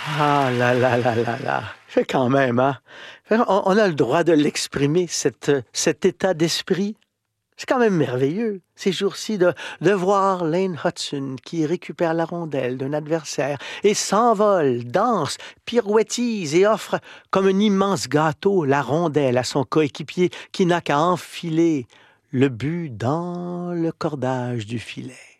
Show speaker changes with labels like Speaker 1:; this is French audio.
Speaker 1: Ah là là là là là. Fait quand même, hein? On a le droit de l'exprimer, cet état d'esprit. C'est quand même merveilleux, ces jours-ci, de voir Lane Hudson qui récupère la rondelle d'un adversaire et s'envole, danse, pirouettise et offre comme un immense gâteau la rondelle à son coéquipier qui n'a qu'à enfiler le but dans le cordage du filet.